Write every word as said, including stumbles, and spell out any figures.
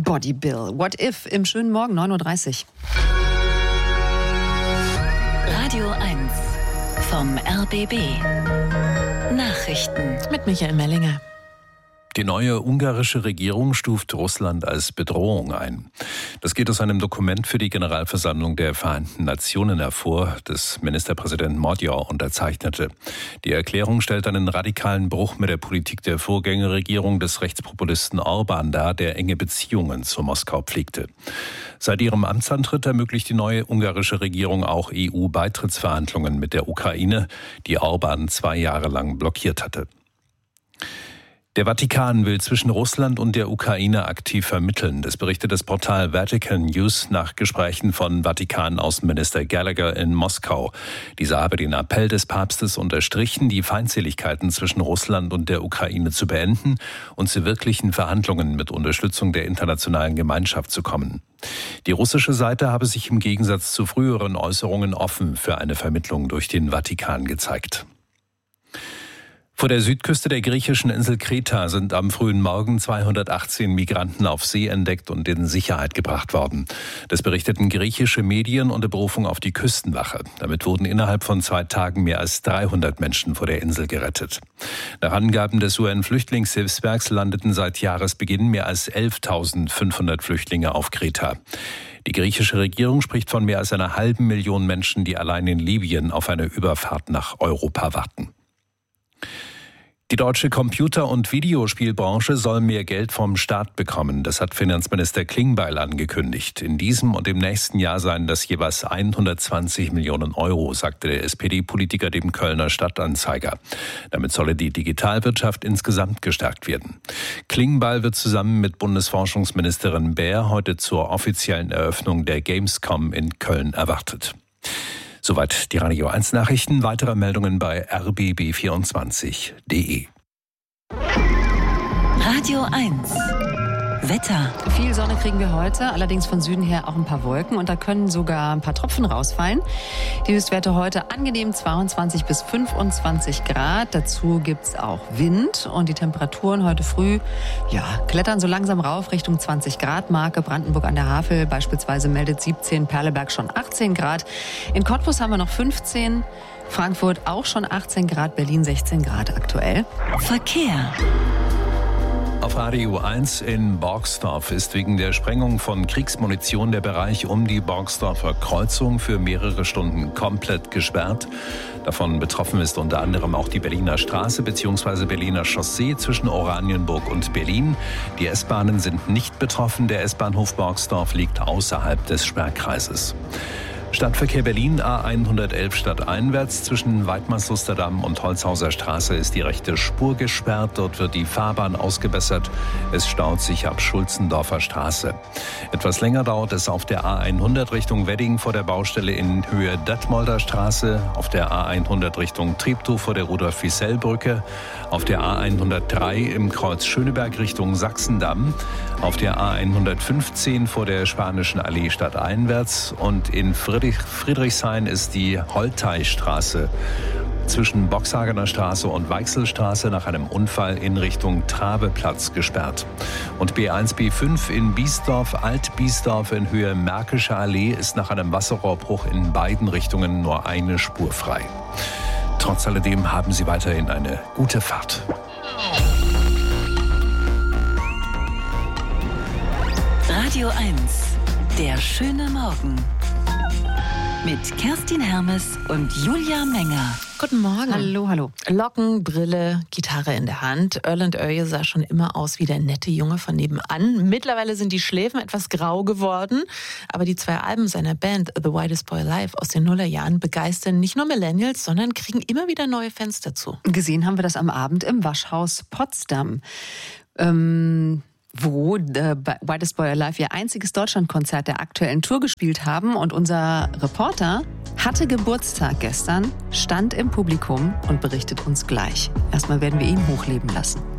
Body Bill. What if im schönen Morgen, neun Uhr dreißig. Radio eins vom R B B. Nachrichten mit Michael Mellinger. Die neue ungarische Regierung stuft Russland als Bedrohung ein. Das geht aus einem Dokument für die Generalversammlung der Vereinten Nationen hervor, das Ministerpräsident Magyar unterzeichnete. Die Erklärung stellt einen radikalen Bruch mit der Politik der Vorgängerregierung des Rechtspopulisten Orbán dar, der enge Beziehungen zu Moskau pflegte. Seit ihrem Amtsantritt ermöglicht die neue ungarische Regierung auch E U-Beitrittsverhandlungen mit der Ukraine, die Orbán zwei Jahre lang blockiert hatte. Der Vatikan will zwischen Russland und der Ukraine aktiv vermitteln. Das berichtet das Portal Vatican News nach Gesprächen von Vatikan-Außenminister Gallagher in Moskau. Dieser habe den Appell des Papstes unterstrichen, die Feindseligkeiten zwischen Russland und der Ukraine zu beenden und zu wirklichen Verhandlungen mit Unterstützung der internationalen Gemeinschaft zu kommen. Die russische Seite habe sich im Gegensatz zu früheren Äußerungen offen für eine Vermittlung durch den Vatikan gezeigt. Vor der Südküste der griechischen Insel Kreta sind am frühen Morgen zweihundertachtzehn Migranten auf See entdeckt und in Sicherheit gebracht worden. Das berichteten griechische Medien unter Berufung auf die Küstenwache. Damit wurden innerhalb von zwei Tagen mehr als dreihundert Menschen vor der Insel gerettet. Nach Angaben des U N-Flüchtlingshilfswerks landeten seit Jahresbeginn mehr als elftausendfünfhundert Flüchtlinge auf Kreta. Die griechische Regierung spricht von mehr als einer halben Million Menschen, die allein in Libyen auf eine Überfahrt nach Europa warten. Die deutsche Computer- und Videospielbranche soll mehr Geld vom Staat bekommen. Das hat Finanzminister Klingbeil angekündigt. In diesem und im nächsten Jahr seien das jeweils hundertzwanzig Millionen Euro, sagte der S P D-Politiker dem Kölner Stadtanzeiger. Damit solle die Digitalwirtschaft insgesamt gestärkt werden. Klingbeil wird zusammen mit Bundesforschungsministerin Baer heute zur offiziellen Eröffnung der Gamescom in Köln erwartet. Soweit die Radio eins Nachrichten. Weitere Meldungen bei r b b vierundzwanzig punkt d e. Radio eins Wetter. Viel Sonne kriegen wir heute, allerdings von Süden her auch ein paar Wolken und da können sogar ein paar Tropfen rausfallen. Die Höchstwerte heute angenehm zweiundzwanzig bis fünfundzwanzig Grad. Dazu gibt's auch Wind und die Temperaturen heute früh ja, klettern so langsam rauf Richtung zwanzig Grad Marke. Brandenburg an der Havel beispielsweise meldet siebzehn, Perleberg schon achtzehn Grad. In Cottbus haben wir noch fünfzehn, Frankfurt auch schon achtzehn Grad, Berlin sechzehn Grad aktuell. Verkehr. Auf Radio eins in Borgsdorf ist wegen der Sprengung von Kriegsmunition der Bereich um die Borgsdorfer Kreuzung für mehrere Stunden komplett gesperrt. Davon betroffen ist unter anderem auch die Berliner Straße bzw. Berliner Chaussee zwischen Oranienburg und Berlin. Die S-Bahnen sind nicht betroffen. Der S-Bahnhof Borgsdorf liegt außerhalb des Sperrkreises. Stadtverkehr Berlin A hundertelf stadteinwärts. Zwischen Weidmar-Susterdamm und Holzhauser Straße ist die rechte Spur gesperrt. Dort wird die Fahrbahn ausgebessert. Es staut sich ab Schulzendorfer Straße. Etwas länger dauert es auf der A hundert Richtung Wedding vor der Baustelle in Höhe Detmolder Straße, auf der A hundert Richtung Treptow vor der Rudolf-Fiesel-Brücke, auf der A hundertdrei im Kreuz Schöneberg Richtung Sachsendamm, auf der A hundertfünfzehn vor der Spanischen Allee stadteinwärts und in Friedrich Friedrichshain ist die Holteistraße zwischen Boxhagener Straße und Weichselstraße nach einem Unfall in Richtung Traveplatz gesperrt. Und B eins B fünf in Biesdorf, Alt-Biesdorf in Höhe Märkische Allee ist nach einem Wasserrohrbruch in beiden Richtungen nur eine Spur frei. Trotz alledem haben Sie weiterhin eine gute Fahrt. Radio eins, der schöne Morgen. Mit Kerstin Hermes und Julia Menger. Guten Morgen. Hallo, hallo. Locken, Brille, Gitarre in der Hand. Erland Oye sah schon immer aus wie der nette Junge von nebenan. Mittlerweile sind die Schläfen etwas grau geworden. Aber die zwei Alben seiner Band The Whitest Boy Alive aus den Nullerjahren begeistern nicht nur Millennials, sondern kriegen immer wieder neue Fans dazu. Gesehen haben wir das am Abend im Waschhaus Potsdam. Ähm... wo The Whitest Boy Alive ihr einziges Deutschlandkonzert der aktuellen Tour gespielt haben. Und unser Reporter hatte Geburtstag gestern, stand im Publikum und berichtet uns gleich. Erstmal werden wir ihn hochleben lassen.